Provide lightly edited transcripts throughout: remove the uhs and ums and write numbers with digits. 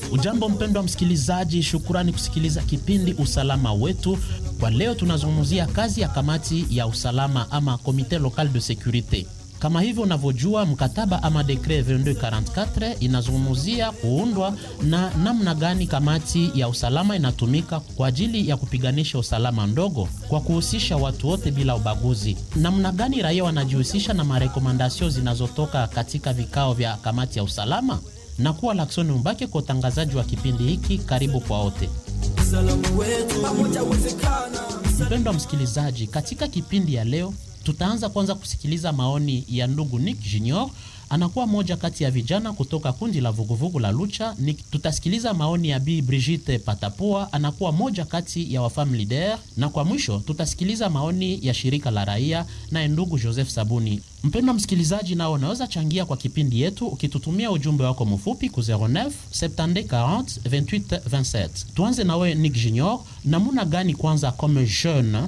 Ujambo mpendwa msikilizaji, shukrani kusikiliza kipindi Usalama Wetu. Kwa leo tunazungumzia kazi ya kamati ya usalama ama Comité Local de Sécurité. Kama hivyo unavyojua, mkataba ama Decret 2244 inazungumzia kuundwa na namna gani kamati ya usalama inatumika kwa ajili ya kupiganisha usalama ndogo kwa kuhusisha watu wote bila ubaguzi. Namna gani raia wanajihusisha na marekomandasyon zinazotoka katika vikao vya kamati ya usalama. Na kuwa Laksoni Mbake kwa utangazaji wa kipindi hiki. Karibu kwa wote. Mpendwa msikilizaji, katika kipindi ya leo tutaanza kwanza kusikiliza maoni ya ndugu Nick Junior. Anakuwa moja kati ya vijana kutoka kundi la vuguvugu la Lucha. Tutasikiliza maoni ya Bi Brigitte Patapua, anakuwa moja kati ya wafam leader, na kwa mwisho tutasikiliza maoni ya shirika la raia na ndugu Joseph Sabuni. Mpendwa msikilizaji, nao unaweza changia kwa kipindi yetu ukitutumia ujumbe wako mfupi ku 09 70 40 28 27. Tuanze nawe Nick Junior, namuna gani kwanza comme jeune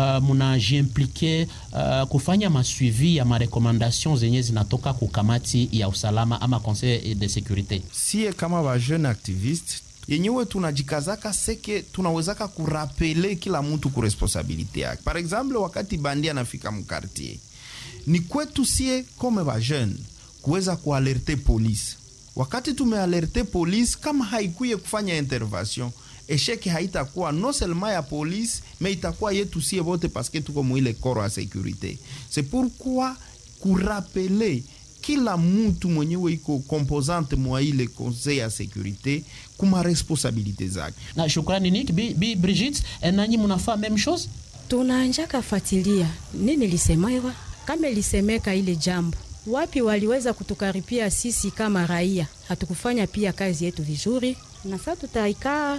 munajiimplike kufanya masuivi ya marekomandasyon zenye zinatoka ku kamati ya usalama ama Conseil de Sécurité? Sie kama ba jeune activiste yenyewe tunajikazaka seke tunawezaka kurapele kila mtu ku responsabilite yake. Par exemple, wakati bandia anafika mkartier, ni kwetu sie kome ba jeune kuweza kualerte police. Wakati tumealerte police, kama haikuye kufanya intervention, esheke haitakuwa non seulement ya police mais itakuwa yetu sie bote parce que tuko mwile koro ya sécurité. C'est pourquoi kurapele kila mtu mwenyewe iko composante mwa ile conseil ya sécurité kuma responsabilité zake. Na shukrani Nick. Bi Brigitte, nanyi munafaa même chose? Tunaanjaka fatilia nini lisemaiwa, kama lisemeka ile jambo wapi waliweza kutukaripia sisi kama raia, hatukufanya pia kazi yetu vizuri, na sasa tutaikaa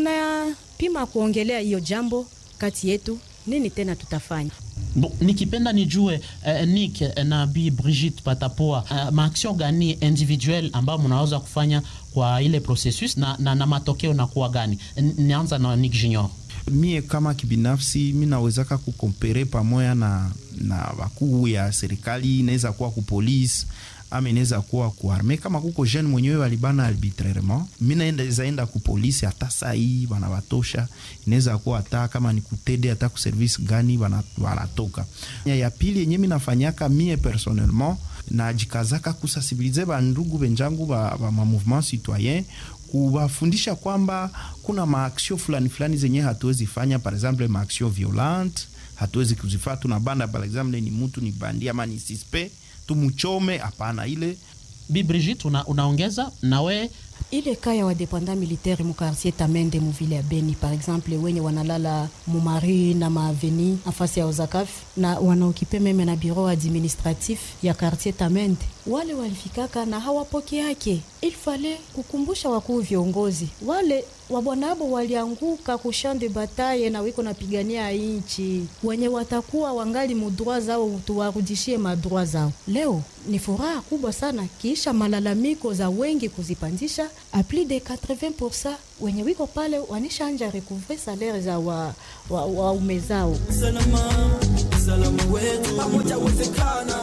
tunapima kuongelea hiyo jambo kati yetu, nini tena tutafanya. Nikipenda nijue Nick na Bi Brigitte Patapua, maaction gani individuel ambao mnaweza kufanya kwa ile processus na matokeo na kuwa gani? Nianza na Nick Junior. Mie kama kibinafsi mimi nawezaka kukompere pamoja na wakuu ya serikali, inaweza kuwa ku police ama inaweza kuwa ku arme. Kama kuko jeune mwenyewe walibana arbitrairement, mimi naenda ku police hata sai bana watosha, inaweza kuwa hata kama ni kutede hata ku service gani wanatoka. Ya pili yenyewe mimi nafanyaka mie personnellement, najikazaka kusensibiliser ba ndugu benjangu ba mouvement citoyen, kuwafundisha kwamba kuna maaksio fulani zenye hatuwezi fanya. Par exemple, maaksio violente hatuwezi kuzifanya. Tunabanda par exemple ni mtu ni bandia ama ni suspect tumuchome, hapana ile. Bi Brigitte, unaongeza nawe ile kaya wa dependant militaire mu quartier Tamende mu ville ya Beni par exemple, wenye wanalala mu mari na maaveni afasi ya Ozakaf na wanaokipe meme na bureau administratif ya quartier Tamende, wale walifikaka na hawapoke yake. Il fallait kukumbusha wakuu viongozi wale wabwanabo walianguka ku champ de bataille na wiko napigania inchi, wenye watakuwa wangali mu droit zao tuwarudishie ma droit zao. Leo ni furaha kubwa sana kisha malalamiko za wengi kuzipandisha a plus de 80%, wenye wiko pale wanishanja recouvrer salaire za wa umezao. Salama wetu pamoja wezekana.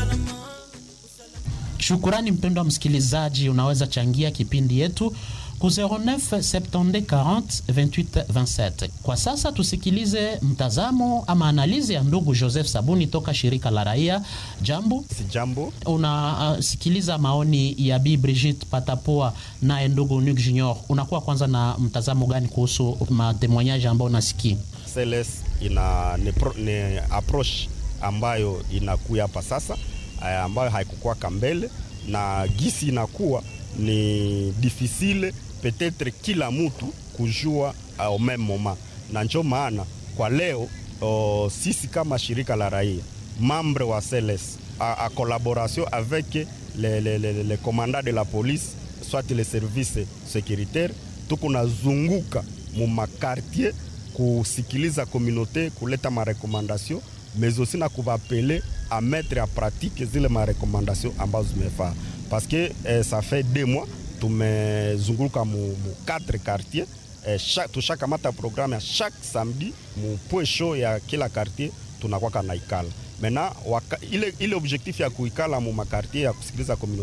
Shukrani mpendwa msikilizaji, unaweza changia kipindi yetu ku 09 70 40 28 27. Kwa sasa tusikilize mtazamo ama analize ya ndugu Joseph Sabuni toka shirika la raia. Jambo. Si jambo. Unasikiliza maoni ya Bi Brigitte Patapua na ndugu Nick Junior. Unakuwa kwanza na mtazamo gani kuhusu matemoignage ambao unasikia? Celes ina ni approach ambayo inakuya hapa sasa, ambayo haikukuwa kambele, na gisi inakuwa ni difficile peut-être kila mtu kujua au même moment. Na ndio maana kwa leo sisi kama shirika la raia, membre wa CELES a collaboration avec les commandants de la police, soit les services sécuritaires, tuko nazunguka mu makartier kusikiliza communauté, kuleta ma recommandation, mais aussi na kuvapeler à mettre en pratique zile ma recommandation ambazo zimefaa. Parce que ça fait 2 mois tumezunguka mu 4 quartiers, chaque mata programme chaque samedi mu point chaud ya kila quartier tunakuwa kana ikala. Maintenant ile objectif ya kuikala mu makartier ya kusikiliza communauté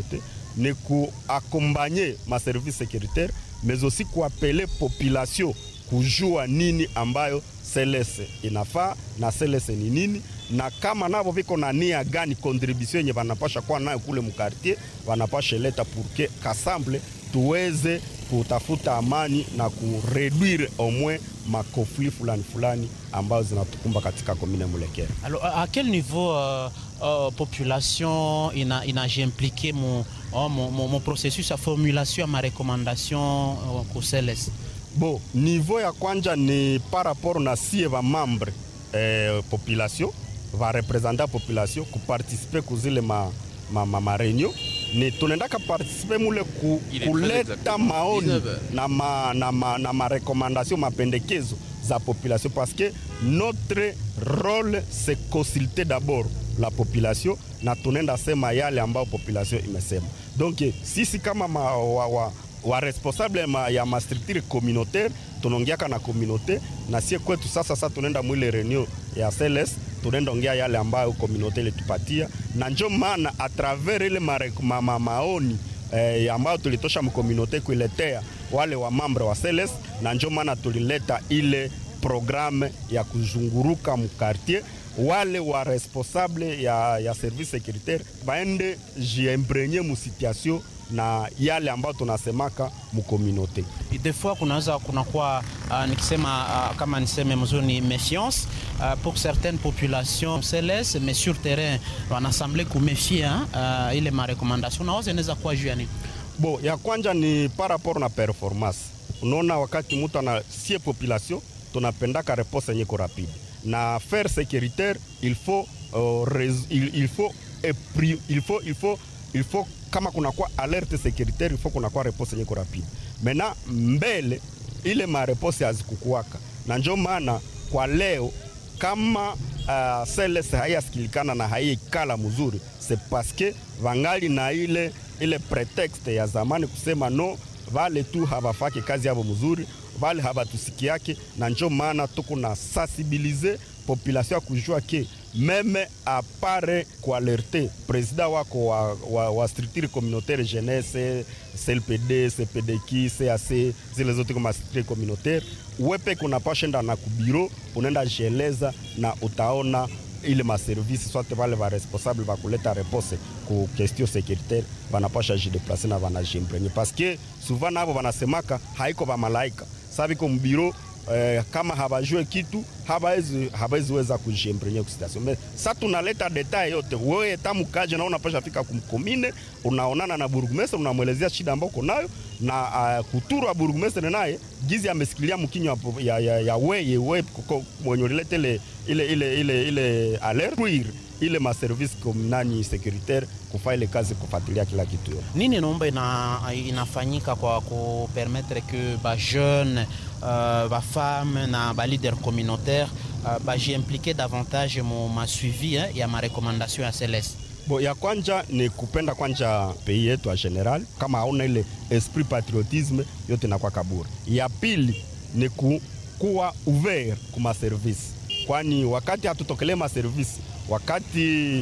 ni kuakompanye ma service sécuritaire mais aussi kuapele population kujua nini ambayo CLS inafaa na CLS ni nini, na kama nabo viko na nia gani contribution yenye wanapasha kuwa nayo kule mkartier wanapasha leta pour que ensemble tuweze kutafuta amani na kureduire au moins ma conflit fulani ambayo zinatukumba katika commune Mulekera. Alors à quel niveau population ina impliqué mon processus à formulation ma recommandation pour CLS? Bon, niveau ya kwanja ni par rapport na sie va membre population va représenter population ku participer kuzile ma réunion ni tunaendaka participer mule kuleta maoni na ma recommandation mapendekezo za population parce que notre rôle c'est consulter d'abord la population na tunaenda sema yale ambao population imesema. Donc sisi kama wa responsable ya ma structure communautaire tunaongeaka na communauté na sie kwetu sasa tunaenda mwile reunion ya CLS tunaenda ongea yale ambayo communauté ilitupatia, na ndio maana a travers ile maoni ambayo tulitosha mcommunauté kuiletea wale wa membre wa CLS, na ndio maana tulileta ile programme ya kuzunguruka mkartier wale wa responsable ya service sécuritaire baende jiemprenye mu situation na yale ambayo tunasemaka mu communauté. Des fois kunakuwa nikisema kama niseme mzuri ni méfiance pour certaines populations CLS, mais sur terrain wanasemble kuméfier ile ma recommandation na inaweza kuwa juu ya nini? Bon, ya kwanja ni par rapport na performance. Unaona wakati mtu ana sie population tunapendaka réponse yenye ko rapide. Na faire sécuritaire il faut kama kuna kwa alerte sécuritaire il faut kuna kwa réponse yenye ko rapide. Maintenant mbele ile ma réponse hazikukuwaka. Na ndio maana kwa leo kama CLS hayasikilikana na haikala mzuri c'est parce que vangali na ile prétexte ya zamani kusema no vale tu habafaki kazi yabo mzuri, vale habatusikiake, na ndio maana tuko na sensibiliser population ya kujua ke meme apare kualerte president wako wa structure communautaire jeunesse CLPD, CPDK, CAC zile zote kama structure communautaire wepe kuna pashenda na kubiro unaenda jeleza na utaona ile ma service soit vale va responsable va kuleta réponse ku question sécuritaire vanapasha jideplacer na vanajimprene parce que souvent nabo vanasemaka haiko va malaika sabi ko mbiro kama habajue kitu habawezi weza kujimprene ku situation. Mais ça tunaleta detail yote wewe tamukaje na unapasha fika kumkomine unaonana na burgmestre unamwelezea shida ambayo uko nayo na kuturu wa burgmestre naye gizi amesikilia mkinyo ya wewe mwenye lete ile alert ile ma service communani sécuritaire kufanya ile kazi kufuatilia kila kitu. Nini naomba inafanyika kwa ku permettre que ba jeunes ba femmes na ba leader communautaire ba j'impliquer davantage ma suivi ya ma recommandation ya CLS? Bon, ya kwanja ni kupenda kwanja pays yetu en general, kama hauna ile esprit patriotisme yote na kwa kaburi. Ya pili ni kuwa ouvert kuma service, kwani wakati hatutokele ma service wakati